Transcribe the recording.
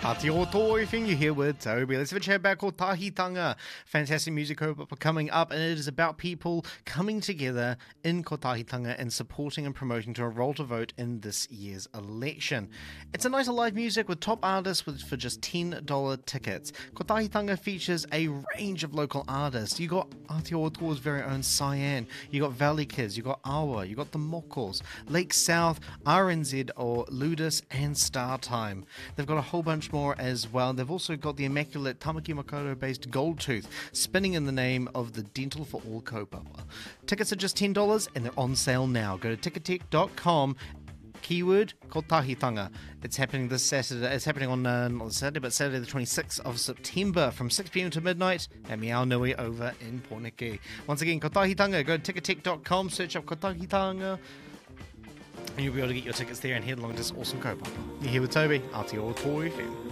Aotearoa thing you here with Toby. Let's have a chat about Kotahitanga. Fantastic music coming up, and it is about people coming together in Kotahitanga and supporting and promoting to enroll to vote in this year's election. It's a night of live music with top artists for just $10 tickets. Kotahitanga features a range of local artists. You got Aotearoa's very own Cyan, you got Valley Kids, you got Awa, you got the Mokos, Lake South, RNZ or Ludus, and Star Time. They've got a whole bunch more as well. They've also got the immaculate Tamaki Makaurau based Gold Tooth spinning in the name of the Dental for All kaupapa. Tickets are just $10 and they're on sale now. Go to ticketek.com. Keyword Kotahitanga. It's happening this Saturday. It's happening on not Saturday, but Saturday the 26th of September from 6 p.m. to midnight at Meow Nui over in Porneke. Once again, Kotahitanga. Go to ticketek.com, search up Kotahitanga, and you'll be able to get your tickets there and head along to this awesome kaupapa. You're here with Toby, Aotearoa FM.